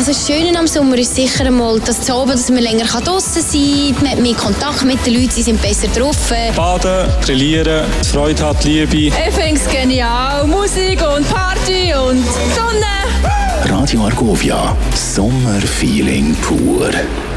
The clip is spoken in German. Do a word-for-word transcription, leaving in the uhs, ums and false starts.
Also das Schöne am Sommer ist sicher einmal, dass, zu oben, dass man länger draußen sein kann, man hat mehr Kontakt mit den Leuten, sie sind besser drauf. Baden, grillieren, Freude hat, Liebe. Ich finde es genial. Musik und Party und Sonne. Radio Argovia, Sommerfeeling pur.